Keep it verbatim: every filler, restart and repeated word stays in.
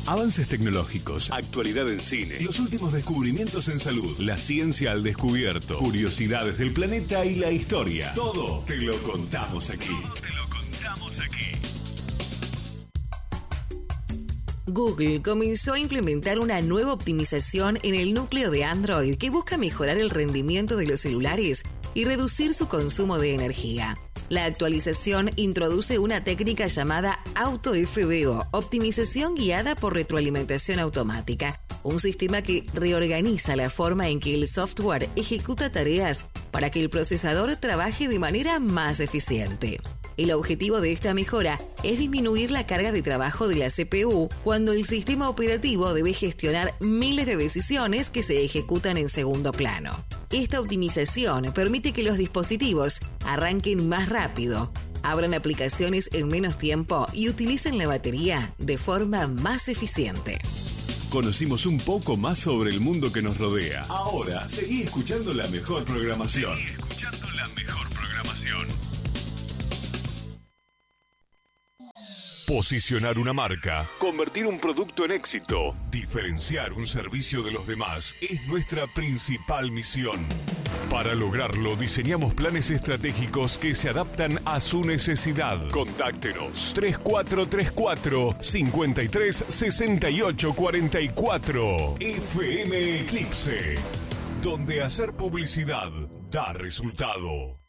Avances tecnológicos, actualidad en cine, los últimos descubrimientos en salud, la ciencia al descubierto, curiosidades del planeta y la historia. Todo te lo contamos aquí. Todo te lo contamos aquí. Google comenzó a implementar una nueva optimización en el núcleo de Android que busca mejorar el rendimiento de los celulares y reducir su consumo de energía. La actualización introduce una técnica llamada Auto-F D O, optimización guiada por retroalimentación automática, un sistema que reorganiza la forma en que el software ejecuta tareas para que el procesador trabaje de manera más eficiente. El objetivo de esta mejora es disminuir la carga de trabajo de la C P U cuando el sistema operativo debe gestionar miles de decisiones que se ejecutan en segundo plano. Esta optimización permite que los dispositivos arranquen más rápido, abran aplicaciones en menos tiempo y utilicen la batería de forma más eficiente. Conocimos un poco más sobre el mundo que nos rodea. Ahora, seguí escuchando la mejor programación. Seguí escuchando la mejor programación. Posicionar una marca, convertir un producto en éxito, diferenciar un servicio de los demás es nuestra principal misión. Para lograrlo, diseñamos planes estratégicos que se adaptan a su necesidad. Contáctenos tres cuatro tres cuatro, cinco tres seis ocho cuatro cuatro. F M Eclipse, donde hacer publicidad da resultado.